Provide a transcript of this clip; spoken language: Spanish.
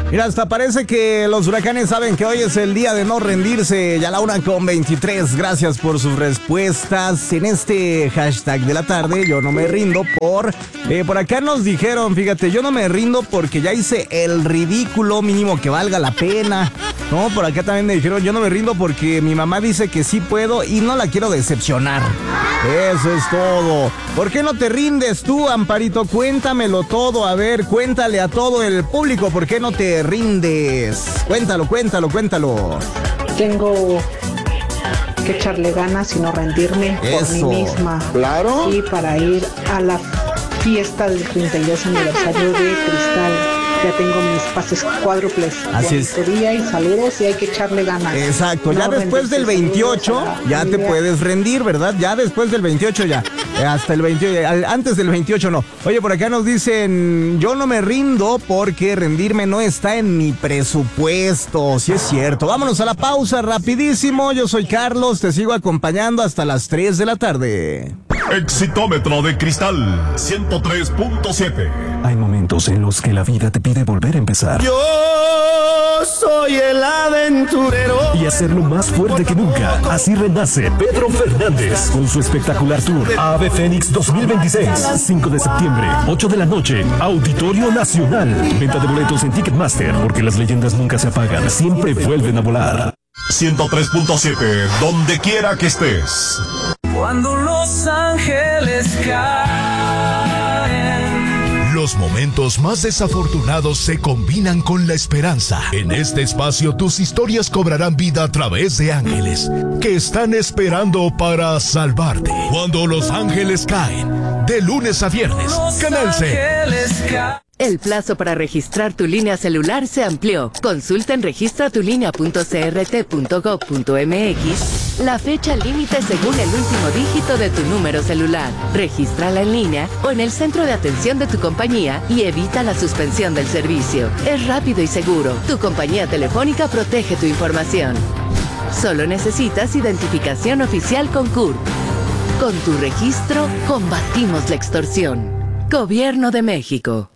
Mira, hasta parece que los huracanes saben que hoy es el día de no rendirse. Ya la 1:23. Gracias por sus respuestas en este hashtag de la tarde. Yo no me rindo por acá nos dijeron, fíjate, yo no me rindo porque ya hice el ridículo mínimo que valga la pena. No, por acá también me dijeron, yo no me rindo porque mi mamá dice que sí puedo y no la quiero decepcionar. Eso es todo. ¿Por qué no te rindes tú, Amparito? Cuéntamelo todo. A ver, cuéntale a todo el público por qué no te rindes. Cuéntalo. Tengo que echarle ganas y no rendirme por mí misma. Claro. Y para ir a la fiesta del 32 aniversario de Cristal. Ya tengo mis pases cuádruples. Así es. Día y saludos y hay que echarle ganas. Exacto, ya después del 28 ya te puedes rendir, ¿verdad? Ya después del 28 ya. Hasta el 28, antes del 28 no. Oye, por acá nos dicen, yo no me rindo porque rendirme no está en mi presupuesto. Sí es cierto. Vámonos a la pausa rapidísimo. Yo soy Carlos, te sigo acompañando hasta las 3 de la tarde. Exitómetro de Cristal 103.7. Hay momentos en los que la vida te pide volver a empezar. Yo soy el aventurero. Y hacerlo más fuerte que nunca. Así renace Pedro Fernández con su espectacular tour Ave Fénix 2026. 5 de septiembre, 8 de la noche, Auditorio Nacional. Venta de boletos en Ticketmaster, porque las leyendas nunca se apagan, siempre vuelven a volar. 103.7, donde quiera que estés. Cuando los ángeles caen. Los momentos más desafortunados se combinan con la esperanza. En este espacio tus historias cobrarán vida a través de ángeles que están esperando para salvarte. Cuando los ángeles caen, de lunes a viernes, Canal C. El plazo para registrar tu línea celular se amplió. Consulta en registratulinea.crt.gov.mx la fecha límite según el último dígito de tu número celular. Regístrala en línea o en el centro de atención de tu compañía y evita la suspensión del servicio. Es rápido y seguro. Tu compañía telefónica protege tu información. Solo necesitas identificación oficial con CURP. Con tu registro, combatimos la extorsión. Gobierno de México.